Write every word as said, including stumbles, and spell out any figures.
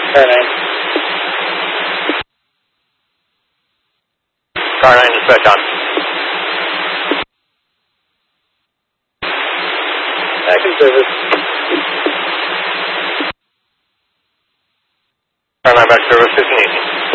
Car nine. Car nine, dispatch on. Active service. Car nine, back service, fifteen eighteen.